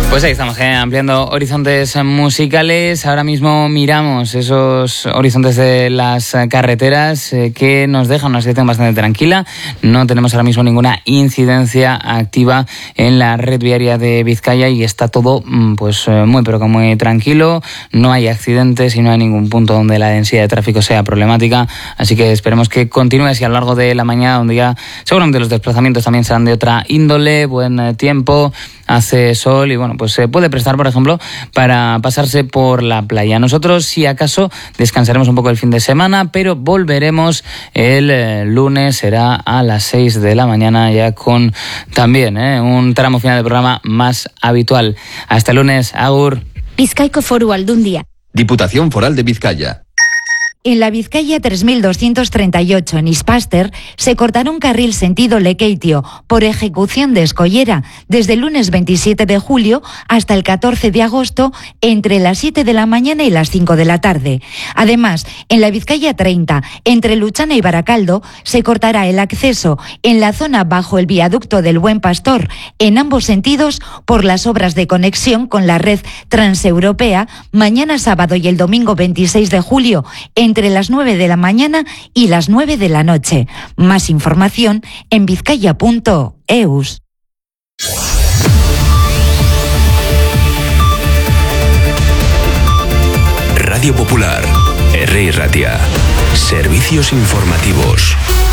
Pues ahí estamos, ampliando horizontes musicales. Ahora mismo miramos esos horizontes de las carreteras que nos dejan una situación bastante tranquila. No tenemos ahora mismo ninguna incidencia activa en la red viaria de Vizcaya y está todo pues muy pero que muy tranquilo. No hay accidentes y no hay ningún punto donde la densidad de tráfico sea problemática. Así que esperemos que continúe así a lo largo de la mañana, donde ya seguramente los desplazamientos también serán de otra índole. Buen tiempo, hace sol y bueno, pues se puede prestar, por ejemplo, para pasarse por la playa. Nosotros, si acaso, descansaremos un poco el fin de semana, pero volveremos el lunes, será a las 6 de la mañana, ya con también un tramo final del programa más habitual. Hasta el lunes, agur. Bizkaiko Foru Aldundia. Diputación Foral de Vizcaya. En la Vizcaya 3238, en Ispaster, se cortará un carril sentido Lekeitio por ejecución de escollera desde el lunes 27 de julio hasta el 14 de agosto entre las 7 de la mañana y las 5 de la tarde. Además, en la Vizcaya 30, entre Luchana y Baracaldo, se cortará el acceso en la zona bajo el viaducto del Buen Pastor en ambos sentidos por las obras de conexión con la red transeuropea mañana sábado y el domingo 26 de julio entre las 9 de la mañana y las 9 de la noche. Más información en vizcaya.eus. Radio Popular, R. Ratia. Servicios informativos.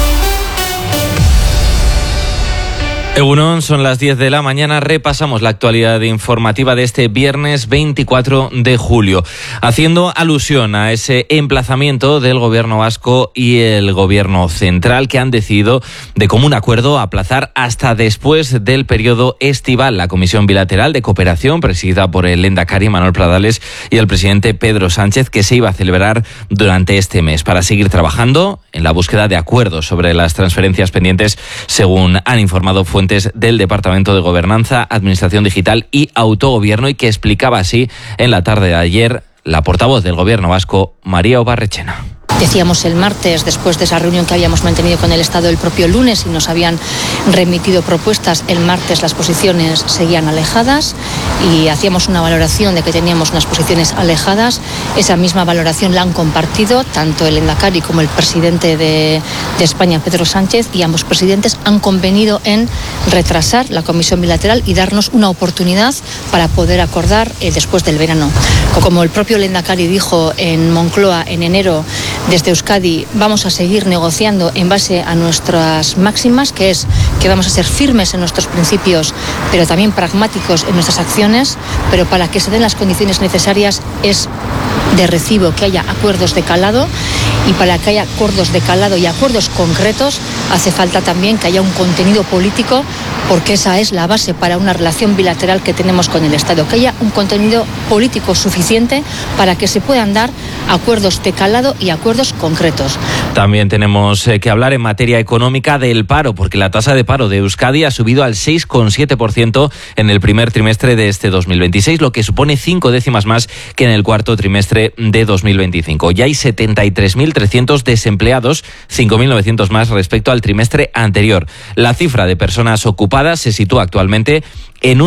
Egunon, son las 10 de la mañana, repasamos la actualidad informativa de este viernes 24 de julio, haciendo alusión a ese emplazamiento del gobierno vasco y el gobierno central que han decidido de común acuerdo aplazar hasta después del periodo estival la Comisión Bilateral de Cooperación presidida por el lehendakari Manuel Pradales y el presidente Pedro Sánchez, que se iba a celebrar durante este mes para seguir trabajando en la búsqueda de acuerdos sobre las transferencias pendientes, según han informado fuentes del Departamento de Gobernanza, Administración Digital y Autogobierno, y que explicaba así en la tarde de ayer la portavoz del Gobierno vasco, María Obarrechena. Decíamos el martes, después de esa reunión que habíamos mantenido con el Estado el propio lunes y nos habían remitido propuestas, el martes las posiciones seguían alejadas y hacíamos una valoración de que teníamos unas posiciones alejadas. Esa misma valoración la han compartido tanto el lehendakari como el presidente de España, Pedro Sánchez, y ambos presidentes han convenido en retrasar la comisión bilateral y darnos una oportunidad para poder acordar después del verano. Como el propio lehendakari dijo en Moncloa en enero, desde Euskadi vamos a seguir negociando en base a nuestras máximas, que es que vamos a ser firmes en nuestros principios, pero también pragmáticos en nuestras acciones, pero para que se den las condiciones necesarias es de recibo que haya acuerdos de calado, y para que haya acuerdos de calado y acuerdos concretos hace falta también que haya un contenido político, porque esa es la base para una relación bilateral que tenemos con el Estado, que haya un contenido político suficiente para que se puedan dar acuerdos de calado y acuerdos concretos. También tenemos que hablar en materia económica del paro, porque la tasa de paro de Euskadi ha subido al 6,7% en el primer trimestre de este 2026, lo que supone 5 décimas más que en el cuarto trimestre de 2025. Ya hay 73.300 desempleados, 5.900 más respecto al trimestre anterior. La cifra de personas ocupadas se sitúa actualmente en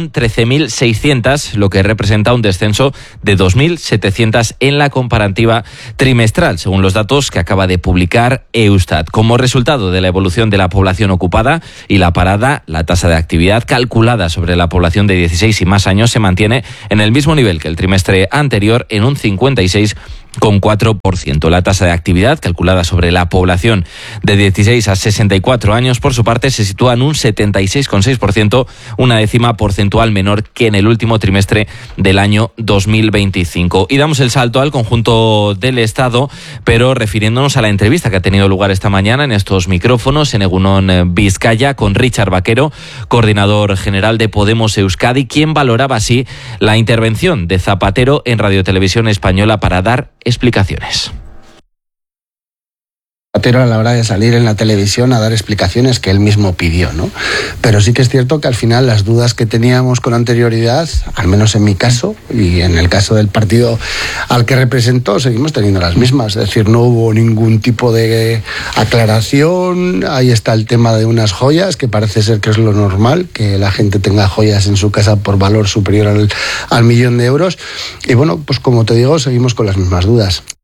1.013.600, lo que representa un descenso de 2.700 en la comparativa trimestral, según los datos que acaba de publicar Eustat. Como resultado de la evolución de la población ocupada y la parada, la tasa de actividad calculada sobre la población de 16 y más años se mantiene en el mismo nivel que el trimestre anterior, en un 56,4%. La tasa de actividad calculada sobre la población de 16 a 64 años, por su parte, se sitúa en un 76,6%, una décima porcentual menor que en el último trimestre del año 2025. Y damos el salto al conjunto del Estado, pero refiriéndonos a la entrevista que ha tenido lugar esta mañana en estos micrófonos en Egunon Vizcaya con Richard Vaquero, coordinador general de Podemos Euskadi, quien valoraba así la intervención de Zapatero en Radio Televisión Española para dar explicaciones. a la hora de salir en la televisión a dar explicaciones que él mismo pidió, ¿no? Pero sí que es cierto que al final las dudas que teníamos con anterioridad, al menos en mi caso y en el caso del partido al que representó, seguimos teniendo las mismas. Es decir, no hubo ningún tipo de aclaración. Ahí está el tema de unas joyas, que parece ser que es lo normal, que la gente tenga joyas en su casa por valor superior al 1.000.000 de euros. Y bueno, pues como te digo, seguimos con las mismas dudas.